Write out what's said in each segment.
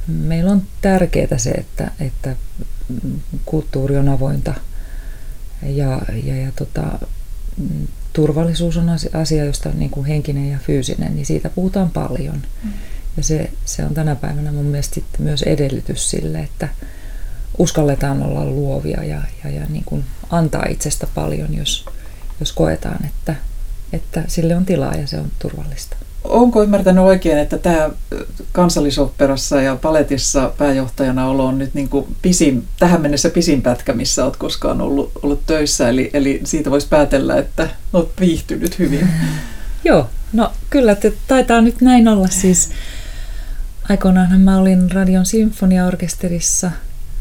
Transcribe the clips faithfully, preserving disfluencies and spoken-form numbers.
meillä on tärkeää se, että, että kulttuuri on avointa ja, ja, ja tota, turvallisuus on asia, josta niin kuin henkinen ja fyysinen, niin siitä puhutaan paljon. Mm. Ja se, se on tänä päivänä mun mielestä myös edellytys sille, että uskalletaan olla luovia ja, ja, ja niin kuin antaa itsestä paljon, jos, jos koetaan, että, että sille on tilaa ja se on turvallista. Onko ymmärtänyt oikein, että tämä Kansallisoopperassa ja Baletissa pääjohtajana olo on nyt niin kuin pisin, tähän mennessä pisin pätkä, missä olet koskaan ollut, ollut töissä, eli, eli siitä voisi päätellä, että olet viihtynyt hyvin? Joo, no kyllä, että taitaa nyt näin olla. Siis aikoinaanhan mä olin Radion sinfoniaorkesterissa.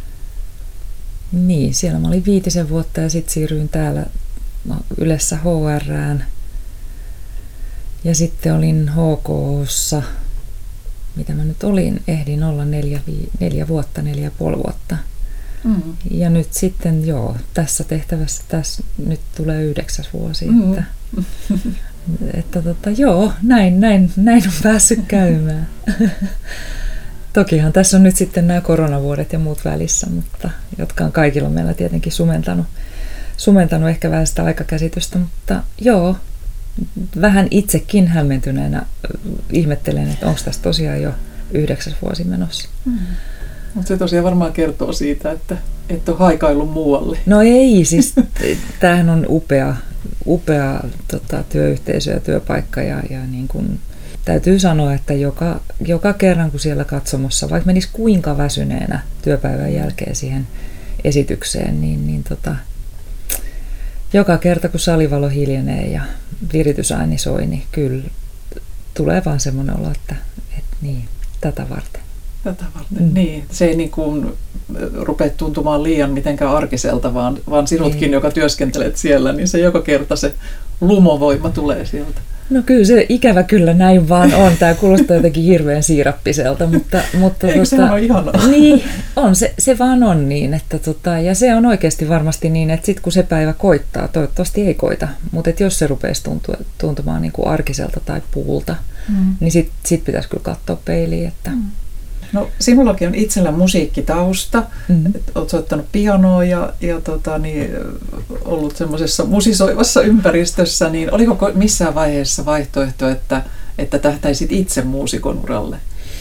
Niin, siellä mä olin viitisen vuotta ja sitten siirryin täällä no, Ylessä H R:ään. Ja sitten olin H K:ssa, mitä mä nyt olin, ehdin olla neljä, neljä vuotta, neljä ja puoli vuotta. Mm. Ja nyt sitten joo, tässä tehtävässä tässä nyt tulee yhdeksäs vuosi. Mm. Että, että tota, joo, näin, näin, näin on päässyt käymään. Tokihan tässä on nyt sitten nämä koronavuodet ja muut välissä, mutta jotka on kaikilla meillä tietenkin sumentanut, sumentanut ehkä vähän sitä aikakäsitystä, mutta joo, vähän itsekin hämmentyneenä ihmettelen, että onko tässä tosiaan jo yhdeksäs vuosi menossa. Mm. Mutta se tosiaan varmaan kertoo siitä, että et ole haikaillut muualle. No ei, siis tämähän on upea, upea tota, työyhteisö ja työpaikka ja, ja niin kun, täytyy sanoa, että joka, joka kerran kun siellä katsomossa, vaikka menisi kuinka väsyneenä työpäivän jälkeen siihen esitykseen, niin, niin tota, joka kerta kun salivalo hiljenee ja viritysääni soi, niin kyllä tulee vaan semmoinen olo, että, että niin, tätä varten. Tätä varten, mm. niin. Se ei niin kuin rupea tuntumaan liian mitenkään arkiselta, vaan, vaan sinutkin, ei. Joka työskentelet siellä, niin se joka kerta se lumovoima tulee sieltä. No kyllä se ikävä kyllä näin vaan on. Tämä kuulostaa jotenkin hirveän siirappiselta, mutta... mutta Eikö tuota, sehän ole ihanaa? Niin, on, se, se vaan on niin. Että tota, ja se on oikeasti varmasti niin, että sitten kun se päivä koittaa, toivottavasti ei koita, mutta että jos se rupeaisi tuntua, tuntumaan niin kuin arkiselta tai puulta, mm. niin sitten sit pitäisi kyllä katsoa peiliin. Että... Mm. No sinullakin on itsellä musiikkitausta, mm-hmm. olet soittanut pianoa ja, ja tota, niin, ollut semmoisessa musisoivassa ympäristössä, niin oliko missään vaiheessa vaihtoehto, että, että tähtäisit itse muusikon uralle?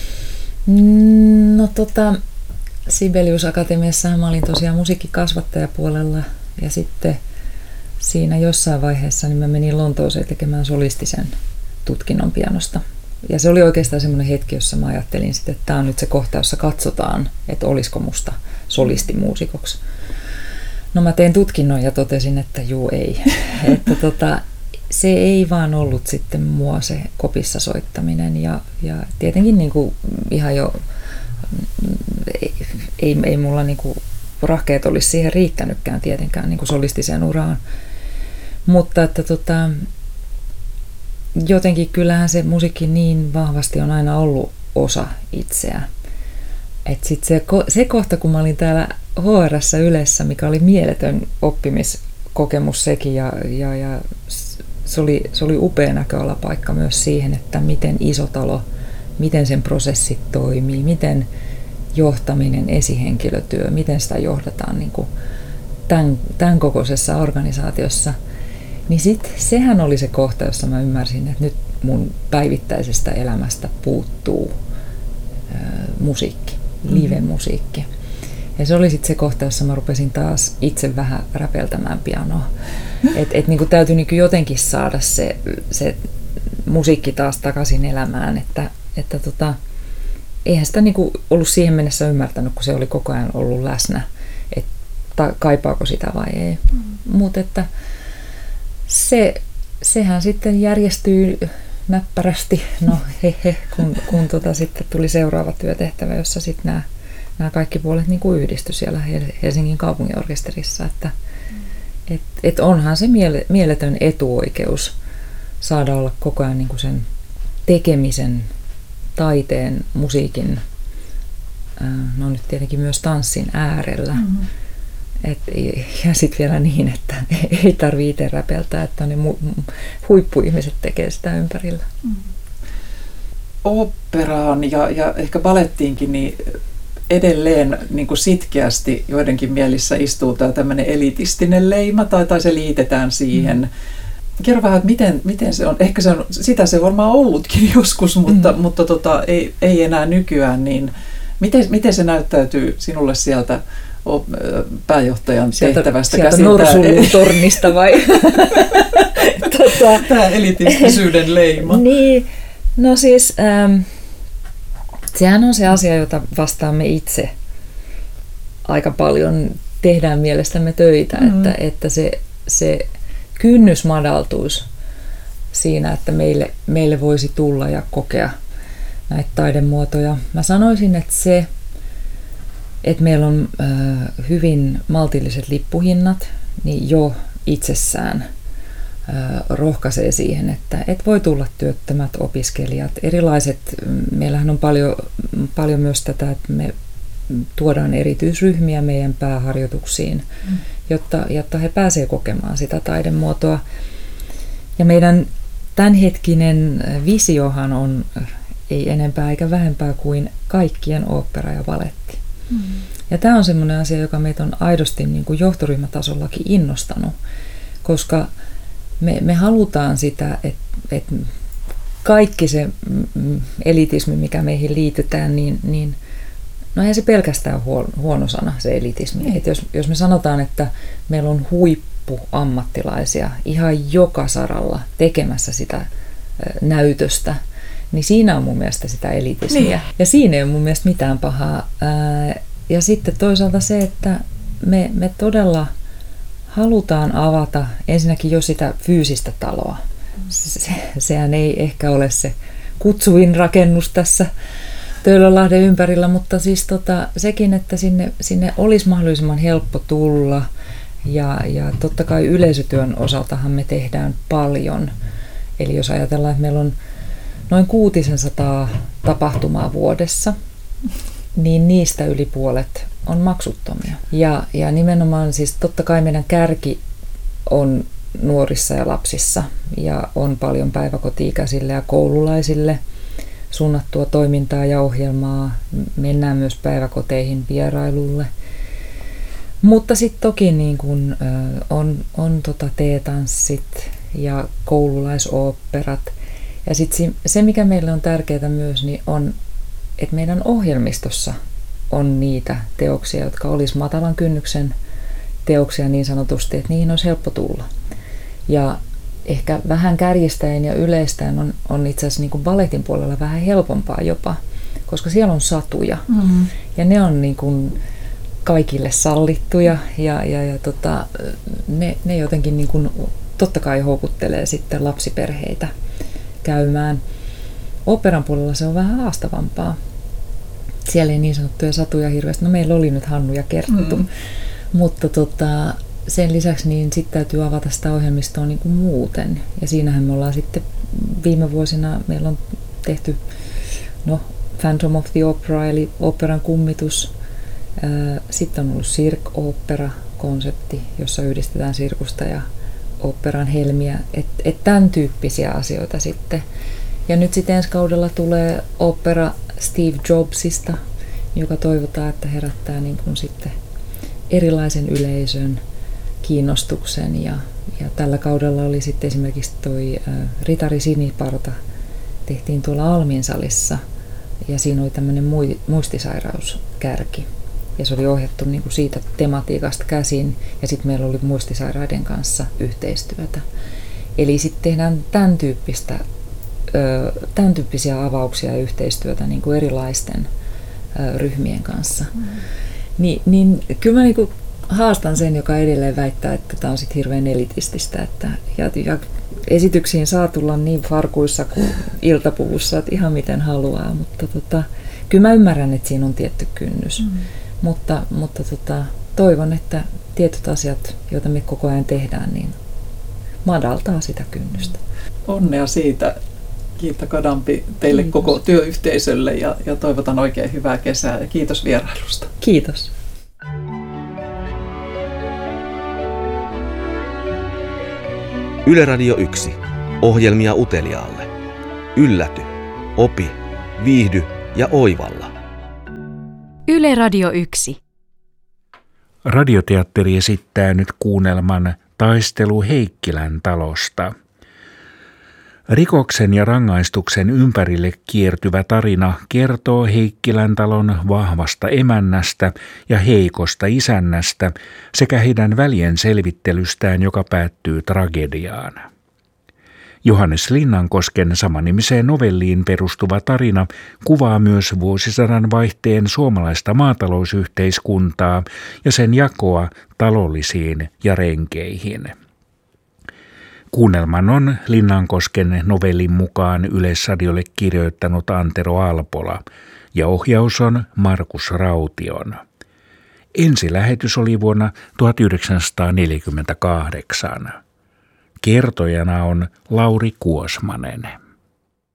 No tota, Sibelius Akatemiassa mä olin tosiaan musiikkikasvattajapuolella ja sitten siinä jossain vaiheessa niin mä menin Lontooseen tekemään solistisen tutkinnon pianosta. Ja se oli oikeastaan semmoinen hetki, jossa mä ajattelin sitten, että tämä on nyt se kohta, jossa katsotaan, että olisiko musta solistimuusikoksi. No mä tein tutkinnon ja totesin, että juu ei. että tota, se ei vaan ollut sitten mua se kopissa soittaminen. Ja, ja tietenkin niin kuin ihan jo, ei, ei, ei mulla niin kuin rahkeet olisi siihen riittänytkään tietenkään niin kuin solistiseen uraan. Mutta että tota... jotenkin kyllähän se musiikki niin vahvasti on aina ollut osa itseä. Et sit se, se kohta, kun mä olin täällä H R:ssä Ylessä, mikä oli mieletön oppimiskokemus sekin, ja, ja, ja se, oli, se oli upea näköalapaikka myös siihen, että miten iso talo, miten sen prosessit toimii, miten johtaminen, esihenkilötyö, miten sitä johdataan niin kuin tämän, tämän kokoisessa organisaatiossa. Niin sit sehän oli se kohta, jossa mä ymmärsin, että nyt mun päivittäisestä elämästä puuttuu ää, musiikki, live-musiikki. Ja se oli sitten se kohta, jossa mä rupesin taas itse vähän räpeltämään pianoa. Että et, niinku täytyi niinku jotenkin saada se, se musiikki taas takaisin elämään. Että, että tota, eihän sitä niinku ollut siihen mennessä ymmärtänyt, kun se oli koko ajan ollut läsnä, että kaipaako sitä vai ei. Mm. Mutta että Se, sehän sitten järjestyy näppärästi, no he he, kun, kun tota sitten tuli seuraava työtehtävä, jossa sitten nämä, nämä kaikki puolet niin kuin yhdistyi siellä Helsingin kaupunginorkesterissa. Että, et, et onhan se miele, mieletön etuoikeus saada olla koko ajan niin kuin sen tekemisen, taiteen, musiikin, no nyt tietenkin myös tanssin äärellä. Mm-hmm. Et, ja sitten vielä niin, että ei tarvitse itse räpeltää, että ne mu- huippuihmiset tekee sitä ympärillä. Mm. oopperaan ja, ja ehkä balettiinkin niin edelleen niin kuin sitkeästi joidenkin mielissä istuu tämä tämmöinen elitistinen leima tai, tai se liitetään siihen. Mm. Kerro vähän, että miten, miten se on, ehkä se on, sitä se varmaan ollutkin joskus, mutta, mm. mutta tota, ei, ei enää nykyään, niin miten, miten se näyttäytyy sinulle sieltä pääjohtajan sieltä, tehtävästä sieltä käsin? Norsulun tornista vai? tota, tämä elitistisyyden leima. Niin, no siis ähm, sehän on se asia, jota vastaamme itse aika paljon, tehdään mielestämme töitä, mm. että, että se, se kynnys madaltuisi siinä, että meille, meille voisi tulla ja kokea näitä taidemuotoja. Mä sanoisin, että se, että meillä on äh, hyvin maltilliset lippuhinnat, niin jo itsessään äh, rohkaisee siihen, että et voi tulla työttömät opiskelijat. Erilaiset, meillähän on paljon, paljon myös tätä, että me tuodaan erityisryhmiä meidän pääharjoituksiin, mm. jotta, jotta he pääsevät kokemaan sitä taidemuotoa. Ja meidän tämänhetkinen visiohan on ei enempää eikä vähempää kuin kaikkien ooppera ja baletti. Mm. Ja tämä on semmoinen asia, joka meitä on aidosti niin kuin johtoryhmätasollakin innostanut, koska me, me halutaan sitä, että, että kaikki se elitismi, mikä meihin liitetään, niin, niin no ei se pelkästään huono sana, se elitismi. Että jos, jos me sanotaan, että meillä on huippuammattilaisia ihan joka saralla tekemässä sitä näytöstä, niin siinä on mun mielestä sitä elitismiä. Niin. Ja siinä ei ole mun mielestä mitään pahaa. Ja sitten toisaalta se, että me, me todella halutaan avata ensinnäkin jo sitä fyysistä taloa. Se, sehän ei ehkä ole se kutsuvin rakennus tässä Töölönlahden ympärillä, mutta siis tota, sekin, että sinne, sinne olisi mahdollisimman helppo tulla. Ja, ja totta kai yleisötyön osaltahan me tehdään paljon. Eli jos ajatellaan, että meillä on noin kuutisensataa tapahtumaa vuodessa, niin niistä yli puolet on maksuttomia. Ja, ja nimenomaan siis totta kai meidän kärki on nuorissa ja lapsissa ja on paljon päiväkoti-ikäisille ja koululaisille suunnattua toimintaa ja ohjelmaa. Mennään myös päiväkoteihin vierailulle. Mutta sitten toki niin kun, ö, on, on tota teetanssit ja koululaisoopperat. Ja sitten se, mikä meille on tärkeää myös, niin on, että meidän ohjelmistossa on niitä teoksia, jotka olisi matalan kynnyksen teoksia niin sanotusti, että niihin olisi helppo tulla. Ja ehkä vähän kärjistäen ja yleistäen on, on itse asiassa niin kuin balletin puolella vähän helpompaa jopa, koska siellä on satuja. Mm-hmm. Ja ne on niin kuin kaikille sallittuja ja, ja, ja tota, ne, ne jotenkin niin kuin, totta kai houkuttelee sitten lapsiperheitä käymään. Operan puolella se on vähän haastavampaa. Siellä ei niin sanottuja satuja hirveästi. No meillä oli nyt Hannu ja Kerttu. Mm. Mutta tota, sen lisäksi niin sitten täytyy avata sitä ohjelmistoa niin kuin muuten. Ja siinähän me ollaan sitten viime vuosina, meillä on tehty no, Phantom of the Opera, eli operan kummitus. Sitten on ollut Cirque-opera-konsepti, jossa yhdistetään sirkusta ja operan helmiä. Että et tämän tyyppisiä asioita sitten. Ja nyt sitten ensi kaudella tulee opera Steve Jobsista, joka toivotaan, että herättää niin kuin sitten erilaisen yleisön kiinnostuksen. Ja, ja tällä kaudella oli sitten esimerkiksi toi ä, Ritari Siniparta, tehtiin tuolla Almin salissa ja siinä oli tämmöinen muistisairauskärki. Ja se oli ohjattu niin kuin siitä tematiikasta käsin ja sitten meillä oli muistisairaiden kanssa yhteistyötä. Eli sitten tehdään tämän tyyppistä tämän tyyppisiä avauksia ja yhteistyötä niin kuin erilaisten ö, ryhmien kanssa. Mm. Ni, niin kyllä mä niin kuin haastan sen, joka edelleen väittää, että tämä on sit hirveän elitististä. Että, ja, ja esityksiin saa tulla niin farkuissa kuin iltapuvussa, että ihan miten haluaa. Mutta tota, kyllä mä ymmärrän, että siinä on tietty kynnys. Mm. Mutta, mutta tota, toivon, että tietyt asiat, joita me koko ajan tehdään, niin madaltaa sitä kynnystä. Onnea siitä. Kiitos Kadampi teille kiitos. Koko työyhteisölle ja, ja toivotan oikein hyvää kesää ja kiitos vierailusta. Kiitos. Yle Radio yksi. Ohjelmia uteliaalle. Ylläty, opi, viihdy ja oivalla. Yle Radio yksi. Radioteatteri esittää nyt kuunnelman Taistelu Heikkilän talosta. Rikoksen ja rangaistuksen ympärille kiertyvä tarina kertoo Heikkilän talon vahvasta emännästä ja heikosta isännästä sekä heidän välien selvittelystään, joka päättyy tragediaan. Johannes Linnankosken samanimiseen novelliin perustuva tarina kuvaa myös vuosisadan vaihteen suomalaista maatalousyhteiskuntaa ja sen jakoa talollisiin ja renkeihin. Kuunnelman on Linnankosken novellin mukaan Yleisradiolle kirjoittanut Antero Alpola ja ohjaus on Markus Raution. Ensilähetys oli vuonna tuhatyhdeksänsataaneljäkymmentäkahdeksan. Kertojana on Lauri Kuosmanen.